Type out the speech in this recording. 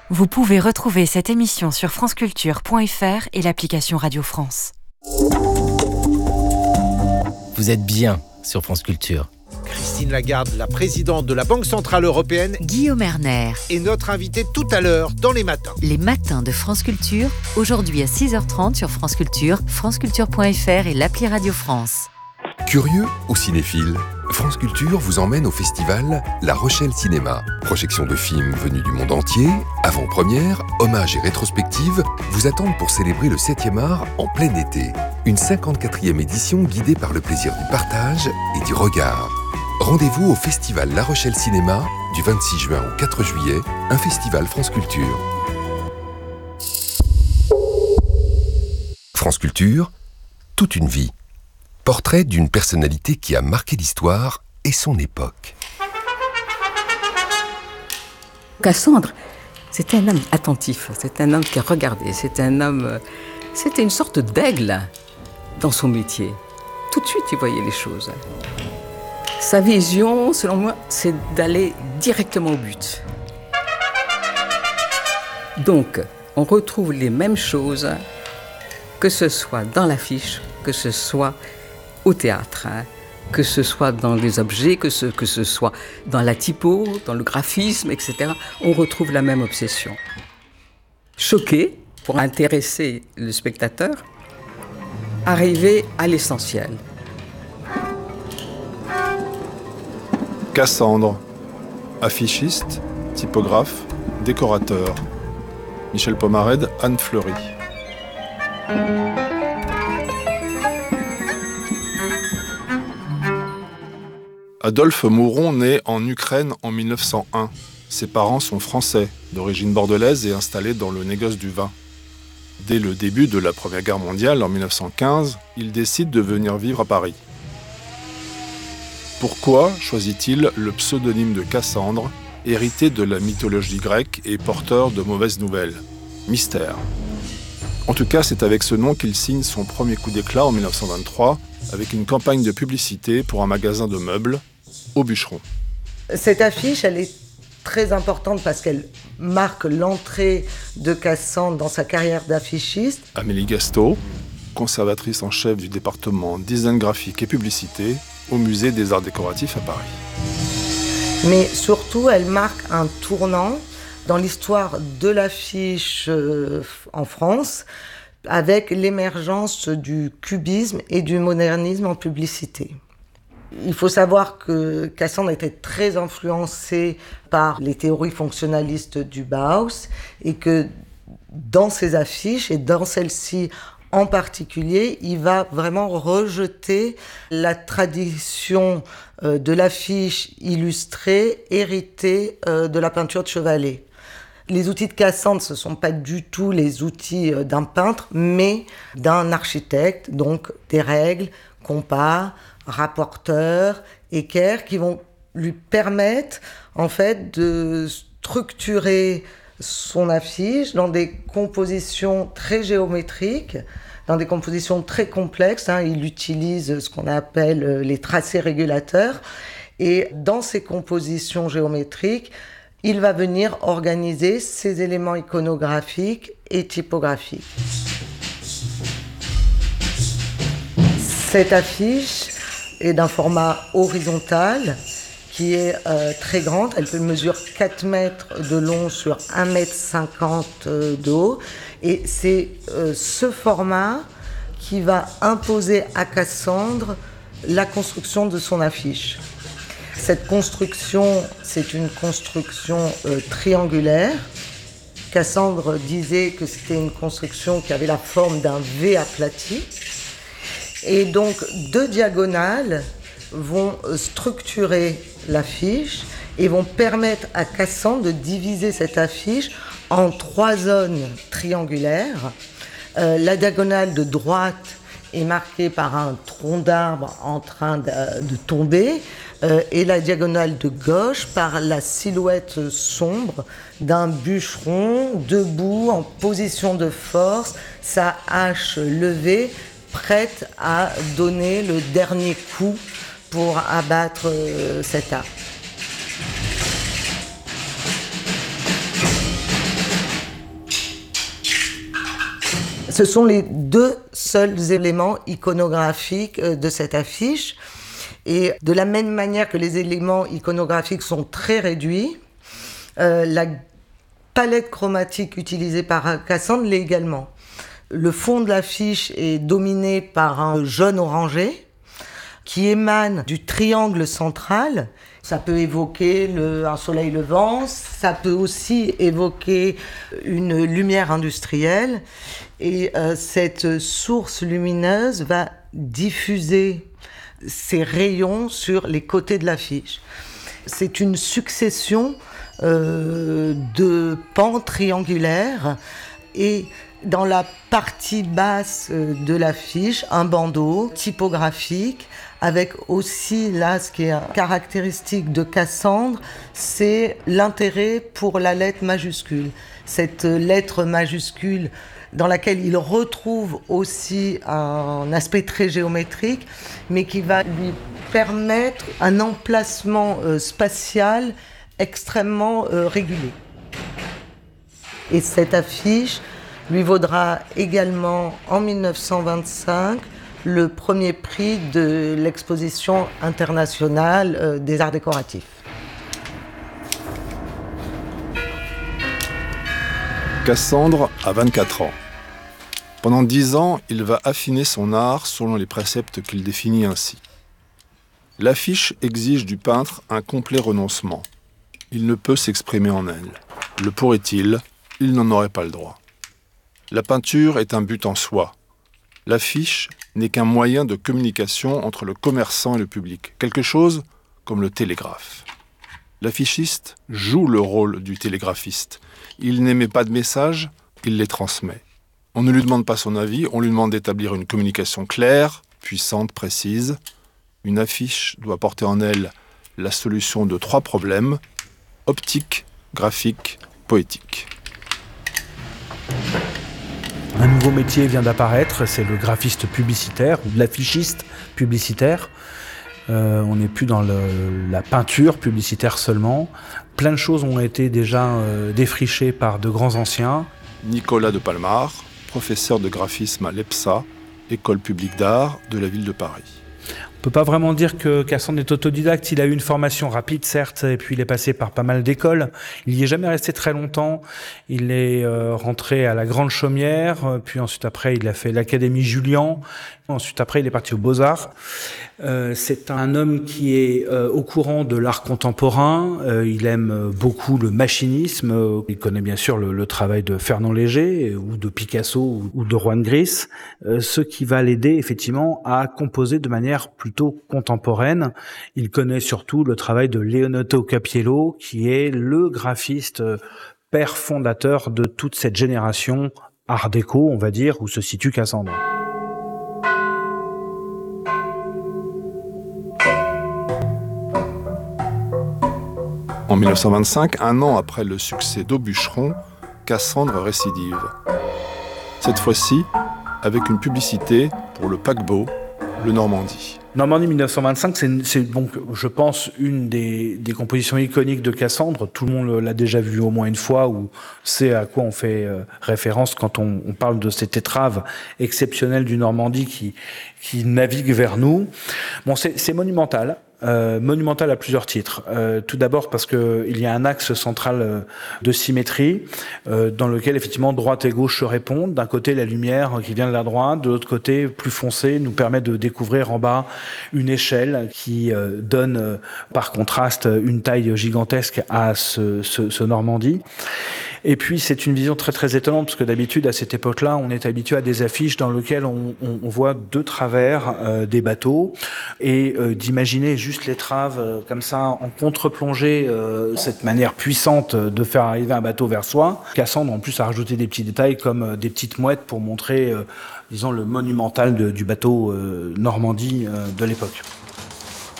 Vous pouvez retrouver cette émission sur franceculture.fr et l'application Radio France. Vous êtes bien sur France Culture. Christine Lagarde, la présidente de la Banque Centrale Européenne, Guillaume Erner est notre invitée tout à l'heure dans Les Matins. Les Matins de France Culture, aujourd'hui à 6h30 sur France Culture, franceculture.fr et l'appli Radio France. Curieux ou cinéphile, France Culture vous emmène au festival La Rochelle Cinéma. Projection de films venus du monde entier, avant-première, hommages et rétrospectives vous attendent pour célébrer le 7e art en plein été. Une 54e édition guidée par le plaisir du partage et du regard. Rendez-vous au festival La Rochelle Cinéma du 26 juin au 4 juillet, un festival France Culture. France Culture, toute une vie. Portrait d'une personnalité qui a marqué l'histoire et son époque. Cassandre, c'était un homme attentif, c'était un homme qui regardait, c'était une sorte d'aigle dans son métier. Tout de suite, il voyait les choses. Sa vision, selon moi, c'est d'aller directement au but. Donc, on retrouve les mêmes choses, que ce soit dans l'affiche, que ce soit au théâtre, que ce soit dans les objets, que ce soit dans la typo, dans le graphisme, etc. On retrouve la même obsession. Choquer, pour intéresser le spectateur, arriver à l'essentiel. Cassandre, affichiste, typographe, décorateur. Michel Pomarède, Anne Fleury. Adolphe Mouron naît en Ukraine en 1901. Ses parents sont français, d'origine bordelaise et installés dans le négoce du vin. Dès le début de la Première Guerre mondiale, en 1915, il décide de venir vivre à Paris. Pourquoi choisit-il le pseudonyme de Cassandre, hérité de la mythologie grecque et porteur de mauvaises nouvelles ? Mystère. En tout cas, c'est avec ce nom qu'il signe son premier coup d'éclat en 1923, avec une campagne de publicité pour un magasin de meubles, au Bûcheron. Cette affiche, elle est très importante parce qu'elle marque l'entrée de Cassandre dans sa carrière d'affichiste. Amélie Gastaud, conservatrice en chef du département design graphique et publicité au Musée des Arts Décoratifs à Paris. Mais surtout, elle marque un tournant dans l'histoire de l'affiche en France, avec l'émergence du cubisme et du modernisme en publicité. Il faut savoir que Cassandre était très influencée par les théories fonctionnalistes du Bauhaus et que dans ses affiches et dans celle-ci en particulier, il va vraiment rejeter la tradition de l'affiche illustrée héritée de la peinture de Chevalet. Les outils de Cassandre, ce ne sont pas du tout les outils d'un peintre, mais d'un architecte, donc des règles, compas, rapporteurs, équerres, qui vont lui permettre en fait de structurer son affiche dans des compositions très géométriques, dans des compositions très complexes. Il utilise ce qu'on appelle les tracés régulateurs. Et dans ces compositions géométriques, il va venir organiser ces éléments iconographiques et typographiques. Cette affiche est d'un format horizontal qui est très grande. Elle mesure 4 mètres de long sur 1,50 m de haut. Et c'est ce format qui va imposer à Cassandre la construction de son affiche. Cette construction, c'est une construction triangulaire. Cassandre disait que c'était une construction qui avait la forme d'un V aplati. Et donc, 2 diagonales vont structurer l'affiche et vont permettre à Cassandre de diviser cette affiche en 3 zones triangulaires. La diagonale de droite est marquée par un tronc d'arbre en train de tomber et la diagonale de gauche par la silhouette sombre d'un bûcheron debout en position de force, sa hache levée, prête à donner le dernier coup pour abattre cet arbre. Ce sont les 2 seuls éléments iconographiques de cette affiche. Et de la même manière que les éléments iconographiques sont très réduits, la palette chromatique utilisée par Cassandre l'est également. Le fond de l'affiche est dominé par un jaune orangé qui émane du triangle central. Ça peut évoquer un soleil levant, ça peut aussi évoquer une lumière industrielle. Et cette source lumineuse va diffuser ses rayons sur les côtés de l'affiche. C'est une succession de pans triangulaires et dans la partie basse de l'affiche, un bandeau typographique avec aussi, là, ce qui est caractéristique de Cassandre, c'est l'intérêt pour la lettre majuscule. Cette lettre majuscule dans laquelle il retrouve aussi un aspect très géométrique, mais qui va lui permettre un emplacement spatial extrêmement régulier. Et cette affiche lui vaudra également en 1925 le premier prix de l'exposition internationale des arts décoratifs. Cassandre a 24 ans. Pendant 10 ans, il va affiner son art selon les préceptes qu'il définit ainsi. L'affiche exige du peintre un complet renoncement. Il ne peut s'exprimer en elle. Le pourrait-il? Il n'en aurait pas le droit. La peinture est un but en soi. L'affiche n'est qu'un moyen de communication entre le commerçant et le public, quelque chose comme le télégraphe. L'affichiste joue le rôle du télégraphiste. Il n'émet pas de messages, il les transmet. On ne lui demande pas son avis, on lui demande d'établir une communication claire, puissante, précise. Une affiche doit porter en elle la solution de 3 problèmes, optique, graphique, poétique. Un nouveau métier vient d'apparaître, c'est le graphiste publicitaire ou l'affichiste publicitaire. On n'est plus dans la peinture publicitaire seulement. Plein de choses ont été déjà défrichées par de grands anciens. Nicolas de Palmar, professeur de graphisme à l'EPSA, École publique d'art de la ville de Paris. On ne peut pas vraiment dire que Cassandre est autodidacte. Il a eu une formation rapide, certes, et puis il est passé par pas mal d'écoles. Il n'y est jamais resté très longtemps. Il est rentré à la Grande Chaumière, puis ensuite après, il a fait l'Académie Julian. Ensuite après, il est parti aux Beaux-Arts. C'est un homme qui est au courant de l'art contemporain. Il aime beaucoup le machinisme. Il connaît bien sûr le travail de Fernand Léger ou de Picasso ou de Juan Gris, ce qui va l'aider effectivement à composer de manière plutôt contemporaine. Il connaît surtout le travail de Leonardo Capiello, qui est le graphiste père fondateur de toute cette génération art déco, on va dire, où se situe Cassandre. En 1925, un an après le succès d'Aubucheron, Cassandre récidive. Cette fois-ci, avec une publicité pour le paquebot, le Normandie. Normandie 1925, c'est donc, je pense, une des compositions iconiques de Cassandre. Tout le monde l'a déjà vu au moins une fois ou sait à quoi on fait référence quand on parle de cette étrave exceptionnelle du Normandie qui navigue vers nous. Bon, c'est monumental. Monumental à plusieurs titres. Tout d'abord parce que il y a un axe central de symétrie dans lequel effectivement droite et gauche se répondent. D'un côté la lumière qui vient de la droite, de l'autre côté plus foncé nous permet de découvrir en bas une échelle qui donne par contraste une taille gigantesque à ce Normandie. Et puis c'est une vision très très étonnante parce que d'habitude à cette époque-là on est habitué à des affiches dans lesquelles on voit de travers des bateaux et d'imaginer juste l'étrave comme ça en contre-plongée, cette manière puissante de faire arriver un bateau vers soi. Cassandre en plus a rajouté des petits détails comme des petites mouettes pour montrer disons le monumental du bateau Normandie de l'époque.